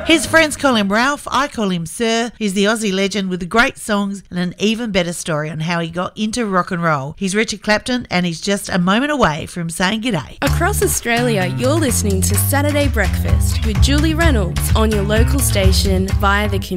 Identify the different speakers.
Speaker 1: His friends call him Ralph, I call him Sir. He's the Aussie legend with great songs and an even better story on how he got into rock and roll. He's Richard Clapton and he's just a moment away from saying g'day.
Speaker 2: Across Australia, you're listening to Saturday Breakfast with Julie Reynolds on your local station via the